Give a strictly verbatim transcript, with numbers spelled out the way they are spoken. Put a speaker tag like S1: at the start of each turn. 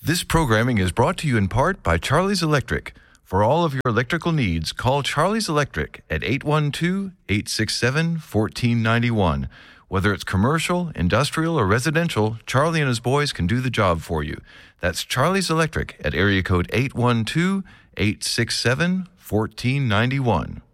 S1: This programming is brought to you in part by Charlie's Electric. For all of your electrical needs, call Charlie's Electric at eight one two, eight six seven, one four nine one. Whether it's commercial, industrial, or residential, Charlie and his boys can do the job for you. That's Charlie's Electric at area code eight one two, eight six seven, one four nine one.